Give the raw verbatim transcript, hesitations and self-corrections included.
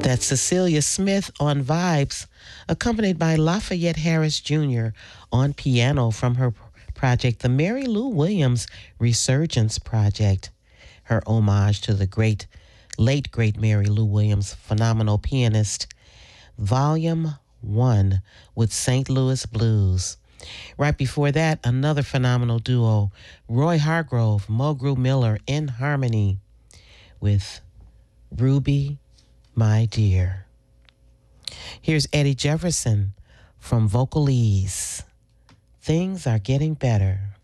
That's Cecilia Smith on vibes, accompanied by Lafayette Harris Junior on piano from her project, the Mary Lou Williams Resurgence Project, her homage to the great, late great Mary Lou Williams, phenomenal pianist, Volume one with Saint Louis Blues. Right before that, another phenomenal duo, Roy Hargrove, Mulgrew Miller in harmony with Ruby, My Dear. Here's Eddie Jefferson from Vocalese. Things Are Getting Better.